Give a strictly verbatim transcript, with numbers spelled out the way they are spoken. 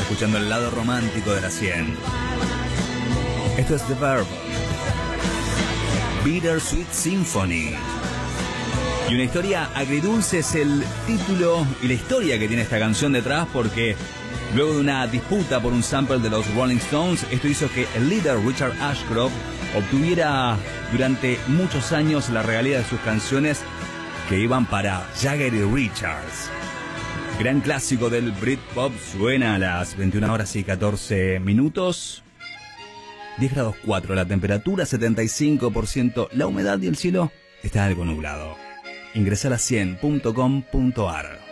escuchando el lado romántico de la cien. Esto es The Verb, Bittersweet Symphony. Y una historia agridulce es el título y la historia que tiene esta canción detrás, porque luego de una disputa por un sample de los Rolling Stones, esto hizo que el líder Richard Ashcroft obtuviera durante muchos años la regalía de sus canciones que iban para Jagger y Richards. Gran clásico del Britpop suena a las veintiuna horas y catorce minutos. diez grados cuatro la temperatura, setenta y cinco por ciento la humedad y el cielo está algo nublado. Ingresar a cien punto com punto ar.